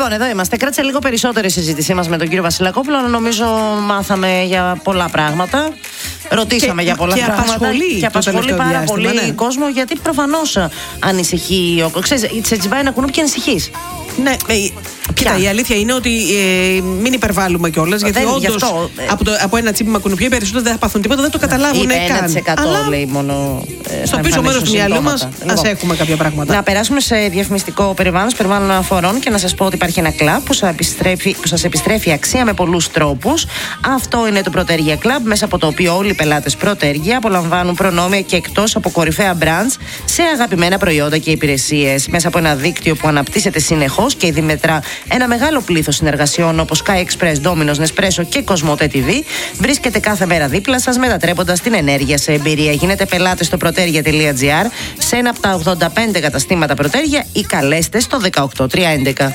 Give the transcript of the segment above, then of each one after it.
Λοιπόν, εδώ είμαστε. Κράτησε λίγο περισσότερη η συζήτησή μας με τον κύριο Βασιλακόπουλο, αλλά νομίζω μάθαμε για πολλά πράγματα. Ρωτήσαμε για πολλά πράγματα. Και απασχολεί πάρα πολύ κόσμο, γιατί προφανώς ανησυχεί. Ξέρεις, σε τσιμπάει ένα κουνούπι και ανησυχείς. Ναι, κοίτα, η αλήθεια είναι ότι μην υπερβάλλουμε κιόλας. Γιατί όντως από ένα τσίπημα κουνουπιού οι περισσότεροι δεν θα πάθουν τίποτα, δεν το καταλάβουν καν. 1% λέει μόνο. Στο πίσω μέρος του μυαλού μας ας έχουμε κάποια πράγματα. Να περάσουμε σε διαφημιστικό περιβάλλον αναφορών και να σας πω ότι υπάρχει ένα κλαμπ που σας επιστρέφει αξία με πολλούς τρόπους. Αυτό είναι το Πρωτέργεια Club, μέσα από το οποίο όλοι οι πελάτες Πρωτέργεια απολαμβάνουν προνόμια και εκτός από κορυφαία brands σε αγαπημένα προϊόντα και υπηρεσίες. Μέσα από ένα δίκτυο που αναπτύσσεται συνεχώς και ήδη μετρά ένα μεγάλο πλήθος συνεργασιών όπως Sky Express, Domino's, Nespresso και Cosmote TV, βρίσκεται κάθε μέρα δίπλα σας, μετατρέποντας την ενέργεια σε εμπειρία. Γίνετε πελάτες στο protergia.gr, σε ένα από τα 85 καταστήματα Πρωτέργεια ή καλέστε στο 18311.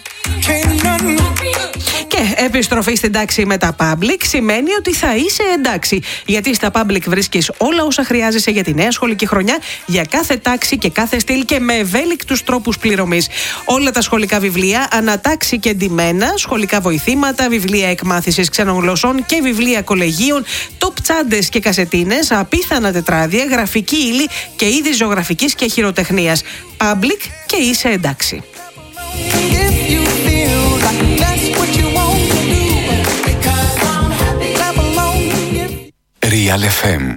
Και επιστροφή στην τάξη με τα Public σημαίνει ότι θα είσαι εντάξει. Γιατί στα Public βρίσκεις όλα όσα χρειάζεσαι για τη νέα σχολική χρονιά, για κάθε τάξη και κάθε στυλ και με ευέλικτους τρόπους πληρωμής. Όλα τα σχολικά βιβλία, ανατάξει και ντυμένα, σχολικά βοηθήματα, βιβλία εκμάθησης ξένων γλωσσών και βιβλία κολεγίων, top τσάντες και κασετίνες, απίθανα τετράδια, γραφική ύλη και είδη ζωγραφικής και χειροτεχνίας. Public και είσαι εντάξει. Real FM.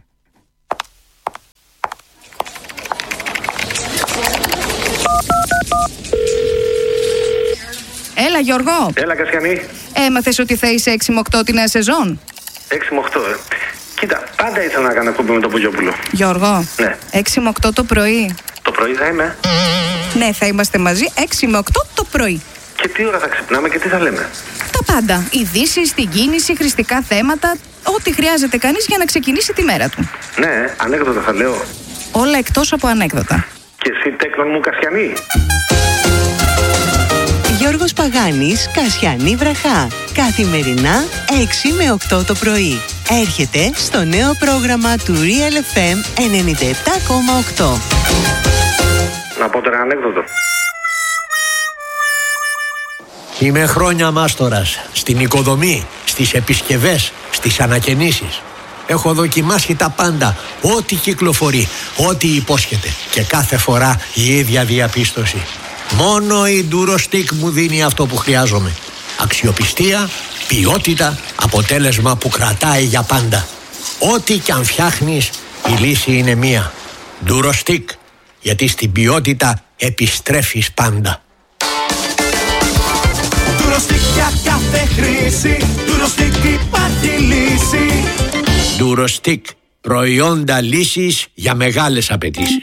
Έλα Γιώργο. Έλα Κασιανή. Έμαθες ότι θα είσαι 6 με 8 τη νέα σεζόν? 6 με 8 Κοίτα, πάντα ήθελα να κάνω εκπομπή με τον Πογιόπουλο. Γιώργο, ναι. 6 με 8 το πρωί. Το πρωί θα είμαι? Ναι, θα είμαστε μαζί 6 με 8 το πρωί. Και τι ώρα θα ξυπνάμε και τι θα λέμε? Τα πάντα. Ειδήσεις, την κίνηση, χρηστικά θέματα. Ό,τι χρειάζεται κανείς για να ξεκινήσει τη μέρα του. Ναι, ανέκδοτα θα λέω. Όλα εκτός από ανέκδοτα. Και εσύ τέκνον μου Κασιανή. Γιώργος Παγάνης, Κασιανή Βραχά. Καθημερινά 6 με 8 το πρωί. Έρχεται στο νέο πρόγραμμα του Real FM 97,8. Να πω τώρα ανέκδοτο. Είμαι χρόνια μάστορας στην οικοδομή, στις επισκευές, στις ανακαινήσεις. Έχω δοκιμάσει τα πάντα, ό,τι κυκλοφορεί, ό,τι υπόσχεται. Και κάθε φορά η ίδια διαπίστωση. Μόνο η Durostec μου δίνει αυτό που χρειάζομαι. Αξιοπιστία, ποιότητα, αποτέλεσμα που κρατάει για πάντα. Ό,τι κι αν φτιάχνεις, η λύση είναι μία. Durostec, γιατί στην ποιότητα επιστρέφεις πάντα. Durostec για κάθε χρήση, Durostec υπάρχει λύση. Durostec, προϊόντα λύσης για μεγάλες απαιτήσεις.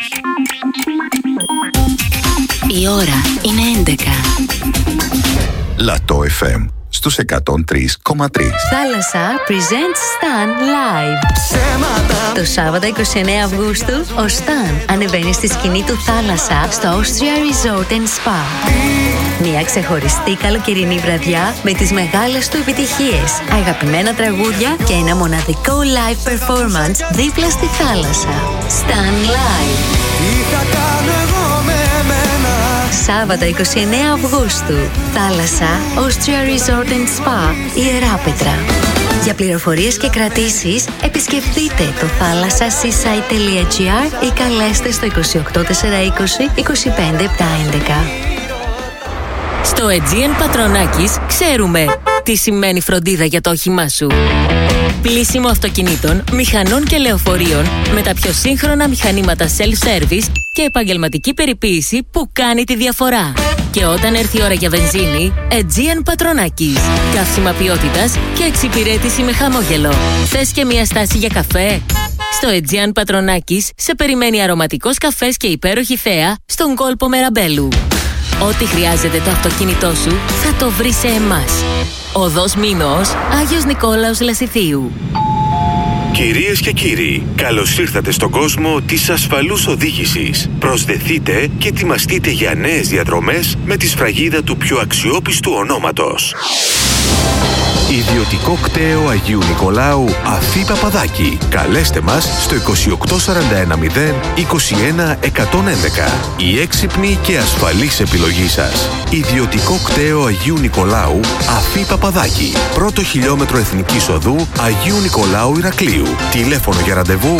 Η ώρα είναι 11. Λατό FM στους 103,3. Θάλασσα presents Stan Live. Το Σάββατο 29 Αυγούστου, ο Stan ανεβαίνει στη σκηνή του Θάλασσα στο Austria Resort and Spa. Μια ξεχωριστή καλοκαιρινή βραδιά με τις μεγάλες του επιτυχίες, αγαπημένα τραγούδια και ένα μοναδικό live performance δίπλα στη θάλασσα. Stan Live. Τι θα κάνω εγώ με εμένα. Σάββατο 29 Αυγούστου, Θάλασσα, Austria Resort and Spa, Ιεράπετρα. Για πληροφορίες και κρατήσεις, επισκεφτείτε το thalassaseaside.gr ή καλέστε στο 28420 25711. Στο Aegean Πατρονάκης ξέρουμε τι σημαίνει φροντίδα για το όχημά σου. Πλύσιμο αυτοκινήτων, μηχανών και λεωφορείων με τα πιο σύγχρονα μηχανήματα self-service και επαγγελματική περιποίηση που κάνει τη διαφορά. Και όταν έρθει η ώρα για βενζίνη, Aegean Πατρονάκης. Καύσιμα ποιότητας και εξυπηρέτηση με χαμόγελο. Θες και μια στάση για καφέ? Στο Aegean Πατρονάκης σε περιμένει αρωματικός καφές και υπέροχη θέα στον κόλπο Μεραμπέλου. Ό,τι χρειάζεται το αυτοκίνητό σου θα το βρει σε εμάς. Οδός Μήνος, Άγιος Νικόλαος Λασιθίου. Κυρίες και κύριοι, καλώς ήρθατε στον κόσμο της ασφαλούς οδήγησης. Προσδεθείτε και ετοιμαστείτε για νέες διαδρομές με τη σφραγίδα του πιο αξιόπιστου ονόματος. Ιδιωτικό κτέο Αγίου Νικολάου Αφή Παπαδάκη. Καλέστε μας στο 28410 21 111. Η έξυπνη και ασφαλής επιλογή σας. Ιδιωτικό κτέο Αγίου Νικολάου Αφή Παπαδάκη. Πρώτο χιλιόμετρο Εθνικής Οδού Αγίου Νικολάου Ηρακλείου. Τηλέφωνο για ραντεβού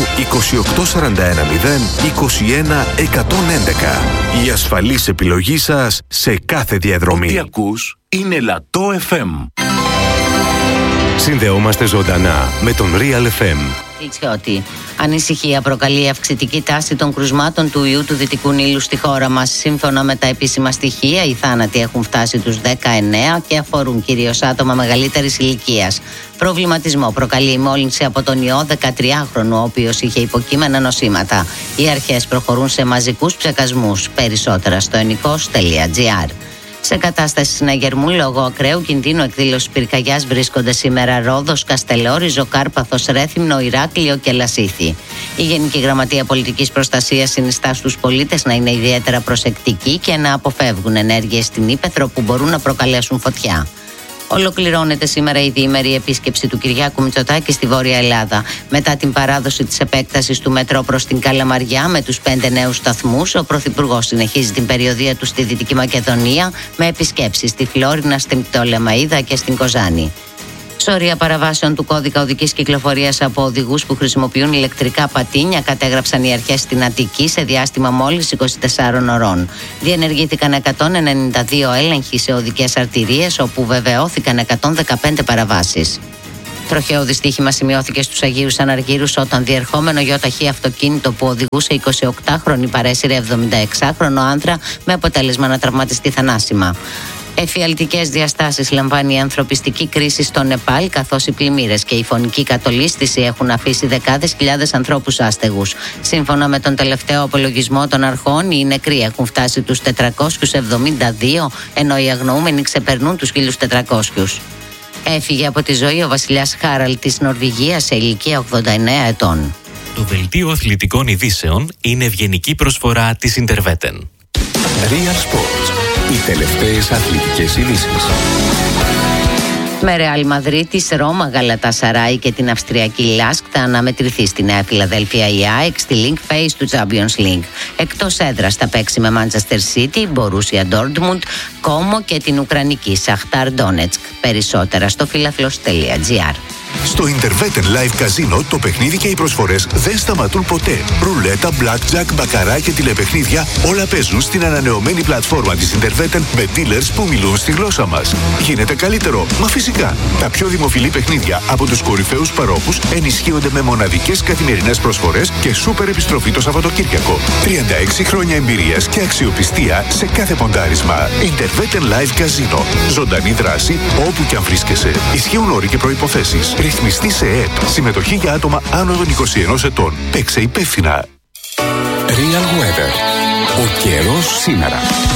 28410 21 111. Η ασφαλής επιλογή σας σε κάθε διαδρομή. Ό,τι ακούς είναι Λατό FM. Συνδεόμαστε ζωντανά με τον Real FM. Ότι ανησυχία προκαλεί η αυξητική τάση των κρουσμάτων του ιού του Δυτικού Νείλου στη χώρα μας. Σύμφωνα με τα επίσημα στοιχεία, οι θάνατοι έχουν φτάσει τους 19 και αφορούν κυρίως άτομα μεγαλύτερης ηλικίας. Προβληματισμό προκαλεί η μόλυνση από τον ιό 13χρονου, ο οποίος είχε υποκείμενα νοσήματα. Οι αρχές προχωρούν σε μαζικούς ψεκασμούς. Περισσότερα στο ενικός.gr. Σε κατάσταση συναγερμού λόγω ακραίου κινδύνου εκδήλωσης πυρκαγιάς βρίσκονται σήμερα Ρόδος, Καστελόριζο, Κάρπαθος, Ρέθυμνο, Ηράκλειο και Λασίθι. Η Γενική Γραμματεία Πολιτικής Προστασίας συνιστά στους πολίτες να είναι ιδιαίτερα προσεκτικοί και να αποφεύγουν ενέργειες στην ύπαιθρο που μπορούν να προκαλέσουν φωτιά. Ολοκληρώνεται σήμερα η διήμερη επίσκεψη του Κυριάκου Μητσοτάκη στη Βόρεια Ελλάδα. Μετά την παράδοση της επέκτασης του μετρό προς την Καλαμαριά με τους 5 νέους σταθμούς, ο Πρωθυπουργός συνεχίζει την περιοδεία του στη Δυτική Μακεδονία με επισκέψεις στη Φλόρινα, στην Πτολεμαΐδα και στην Κοζάνη. Σωρία παραβάσεων του κώδικα οδικής κυκλοφορίας από οδηγούς που χρησιμοποιούν ηλεκτρικά πατίνια κατέγραψαν οι αρχές στην Αττική σε διάστημα μόλις 24 ωρών. Διενεργήθηκαν 192 έλεγχοι σε οδικές αρτηρίες, όπου βεβαιώθηκαν 115 παραβάσεις. Τροχαίο δυστύχημα σημειώθηκε στους Αγίους Αναργύρους όταν διερχόμενο γιοταχή αυτοκίνητο που οδηγούσε 28χρονη παρέσυρε 76χρονο άνδρα με αποτέλεσμα να τραυματιστεί θανάσιμα. Εφιαλτικές διαστάσεις λαμβάνει η ανθρωπιστική κρίση στο Νεπάλ, καθώς οι πλημμύρες και η φωνική κατολίσθηση έχουν αφήσει δεκάδες χιλιάδες ανθρώπους άστεγους. Σύμφωνα με τον τελευταίο απολογισμό των αρχών, οι νεκροί έχουν φτάσει τους 472, ενώ οι αγνοούμενοι ξεπερνούν τους 1.400. Έφυγε από τη ζωή ο βασιλιάς Χάραλ της Νορβηγίας σε ηλικία 89 ετών. Το δελτίο αθλητικών ειδήσεων είναι ευγενική προσφορά της Interveten. Real Sports. Οι τελευταίες αθλητικές ειδήσεις. Με Ρεάλ Μαδρίτης, Ρώμα, Γαλατασαράι και την Αυστριακή Λάσκ θα αναμετρηθεί στη Νέα Φιλαδέλφια η ΑΕΚ στη Link Phase του Champions League. Εκτός έδρας θα παίξει με Manchester City, Borussia Dortmund, Como και την Ουκρανική Σαχτάρ Donetsk. Περισσότερα στο φιλαθλός.gr. Στο Interveten Live Casino το παιχνίδι και οι προσφορές δεν σταματούν ποτέ. Ρουλέτα, blackjack, μπακαρά και τηλεπαιχνίδια όλα παίζουν στην ανανεωμένη πλατφόρμα της Interveten με dealers που μιλούν στη γλώσσα μας. Γίνεται καλύτερο, μα φυσικά. Τα πιο δημοφιλή παιχνίδια από τους κορυφαίους παρόχους ενισχύονται με μοναδικές καθημερινές προσφορές και σούπερ επιστροφή το Σαββατοκύριακο. 36 χρόνια εμπειρίας και αξιοπιστία σε κάθε ποντάρισμα. Interveten Live Casino. Ζωντανή δράση όπου και αν βρίσκεσαι. Ισχύουν όροι και προϋποθέσεις. Ρυθμιστή σε ΕΕΠ. Συμμετοχή για άτομα άνω των 21 ετών. Παίξε υπεύθυνα. Real Weather. Ο καιρός σήμερα.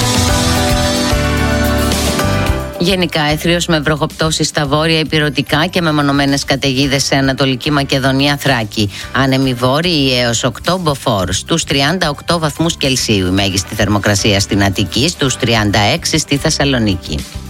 Γενικά έθριος με βροχοπτώσεις στα βόρεια ηπειρωτικά και μεμονωμένες καταιγίδες σε Ανατολική Μακεδονία, Θράκη. Άνεμοι βόρειοι έως 8 μποφόρ, στους 38 βαθμούς Κελσίου. Η μέγιστη θερμοκρασία στην Αττική, στους 36 στη Θεσσαλονίκη.